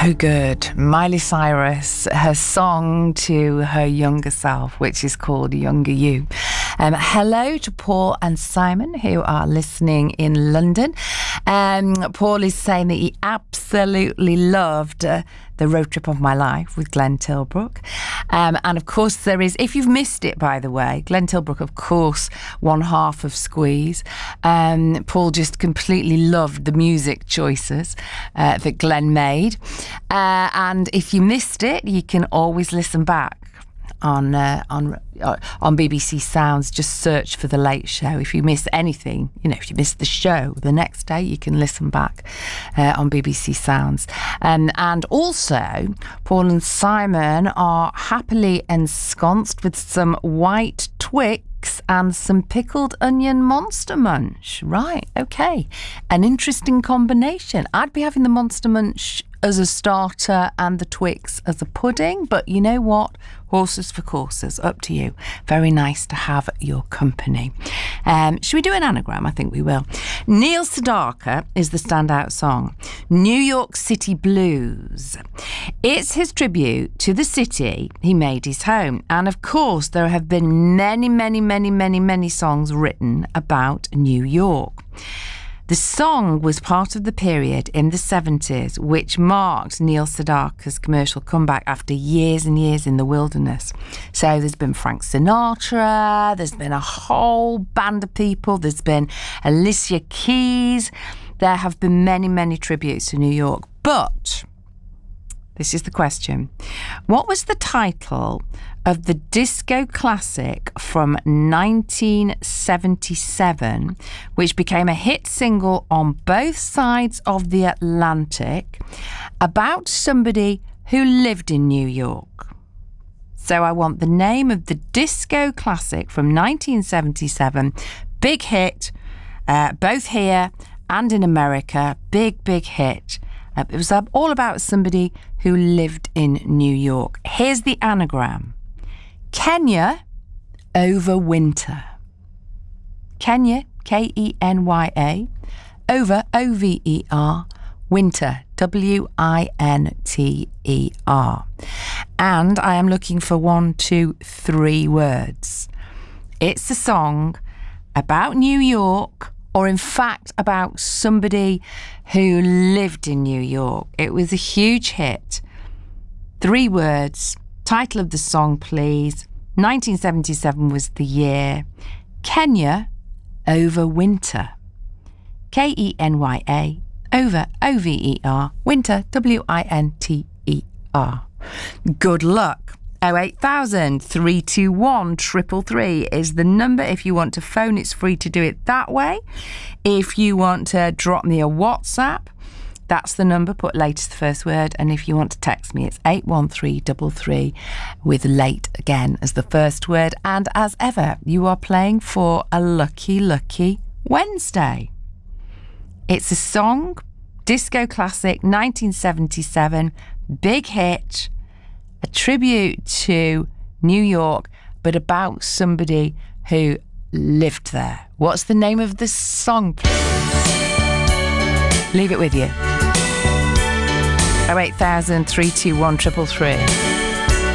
So good. Miley Cyrus, her song to her younger self, which is called Younger You. Hello to Paul and Simon, who are listening in London. Paul is saying that he absolutely loved The Road Trip of My Life with Glenn Tilbrook. And of course there is, if you've missed it, by the way, Glenn Tilbrook, of course, one half of Squeeze. Paul just completely loved the music choices that Glenn made. And if you missed it, you can always listen back on BBC Sounds. Just search for The Late Show. If you miss anything, if you miss the show the next day, you can listen back on BBC Sounds. And also, Paul and Simon are happily ensconced with some white Twix and some pickled onion Monster Munch. Right, okay. An interesting combination. I'd be having the Monster Munch as a starter and the Twix as a pudding, but you know what? Horses for courses, up to you. Very nice to have your company. Should we do an anagram? I think we will. Neil Sedaka is the standout song. New York City Blues. It's his tribute to the city he made his home. And of course, there have been many songs written about New York. The song was part of the period in the 70s which marked Neil Sedaka's commercial comeback after years and years in the wilderness. So there's been Frank Sinatra, there's been a whole band of people, there's been Alicia Keys. There have been many tributes to New York. But this is the question. What was the title of the disco classic from 1977, which became a hit single on both sides of the Atlantic, about somebody who lived in New York? So I want the name of the disco classic from 1977, big hit, both here and in America, big hit. It was all about somebody who lived in New York. Here's the anagram. Kenya over winter. Kenya, Kenya, over, O-V-E-R, winter, W-I-N-T-E-R. And I am looking for 1, 2, 3 words. It's a song about New York, or in fact about somebody who lived in New York. It was a huge hit. 3 words. Title of the song, please. 1977 was the year. Kenya over winter. Kenya over O-V-E-R, winter, W-I-N-T-E-R. Good luck. 08000 321 333 is the number. If you want to phone, it's free to do it that way. If you want to drop me a WhatsApp, that's the number, put late as the first word. And if you want to text me, it's 81333 with late again as the first word. And as ever, you are playing for a lucky Wednesday. It's a song, disco classic, 1977, big hit, a tribute to New York, but about somebody who lived there. What's the name of the song, please? Leave it with you. 08000 321 333.